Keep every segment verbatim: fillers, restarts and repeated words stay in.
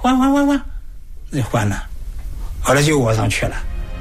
换换换换，换了，后来就我上去了。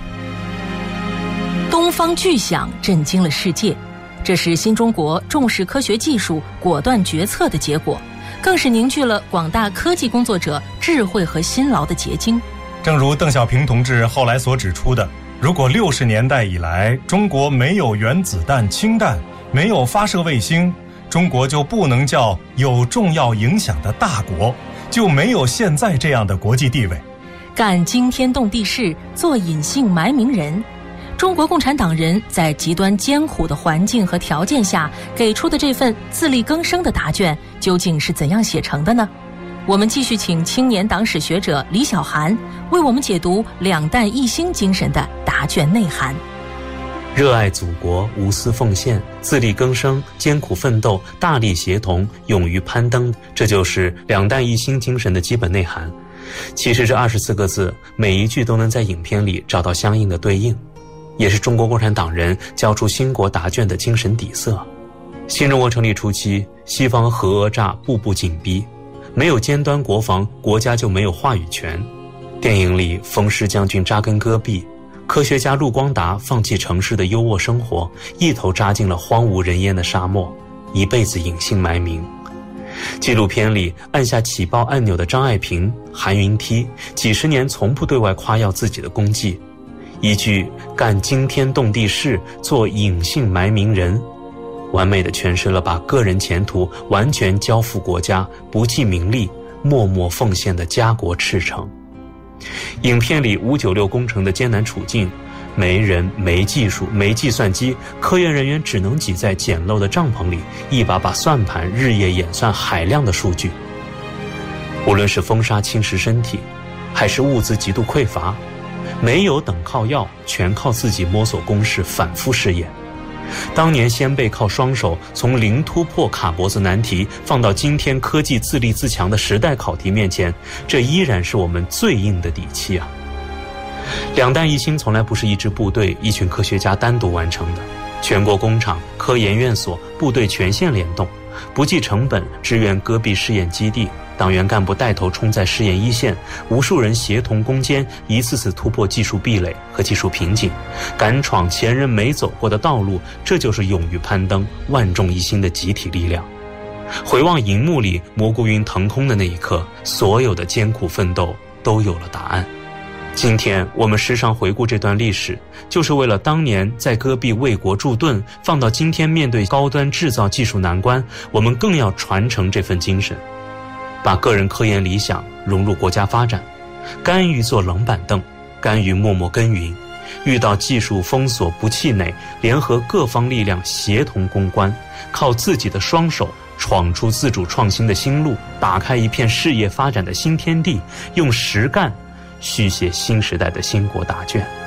东方巨响震惊了世界，这是新中国重视科学技术、果断决策的结果，更是凝聚了广大科技工作者智慧和辛劳的结晶。 正如邓小平同志后来所指出的，如果六十年代以来中国没有原子弹、氢弹，没有发射卫星，中国就不能叫有重要影响的大国，就没有现在这样的国际地位。 干惊天动地事，做隐姓埋名人。中国共产党人在极端艰苦的环境和条件下给出的这份自力更生的答卷，究竟是怎样写成的呢？我们继续请青年党史学者李小涵为我们解读两弹一星精神的答卷内涵。 热爱祖国，无私奉献，自力更生，艰苦奋斗，大力协同，勇于攀登，这就是两弹一星精神的基本内涵。其实这二十四个字，每一句都能在影片里找到相应的对应，也是中国共产党人交出兴国答卷的精神底色。新中国成立初期，西方核讹诈步步紧逼，没有尖端国防，国家就没有话语权。电影里风师将军扎根戈壁，科学家陆光达放弃城市的优渥生活，一头扎进了荒无人烟的沙漠，一辈子隐姓埋名。纪录片里按下起爆按钮的张爱萍、韩云梯，几十年从不对外夸耀自己的功绩，一句干惊天动地事，做隐姓埋名人，完美地诠释了把个人前途完全交付国家，不计名利，默默奉献的家国赤诚。影片里五九六工程的艰难处境，没人、没技术、没计算机，科研人员只能挤在简陋的帐篷里，一把把算盘日夜演算海量的数据。无论是风沙侵蚀身体，还是物资极度匮乏，没有等靠要，全靠自己摸索公式，反复试验。当年先辈靠双手从零突破卡脖子难题，放到今天科技自立自强的时代考题面前，这依然是我们最硬的底气啊！两弹一星从来不是一支部队、一群科学家单独完成的，全国工厂、科研院所、部队全线联动，不计成本支援戈壁试验基地，党员干部带头冲在试验一线，无数人协同攻坚，一次次突破技术壁垒和技术瓶颈，敢闯前人没走过的道路，这就是勇于攀登、万众一心的集体力量。回望荧幕里蘑菇云腾空的那一刻，所有的艰苦奋斗都有了答案。今天我们时常回顾这段历史，就是为了当年在戈壁为国驻盾，放到今天面对高端制造技术难关，我们更要传承这份精神，把个人科研理想融入国家发展，甘于做冷板凳，甘于默默耕耘，遇到技术封锁不气馁，联合各方力量协同攻关，靠自己的双手闯出自主创新的新路，打开一片事业发展的新天地，用实干续写新时代的兴国答卷。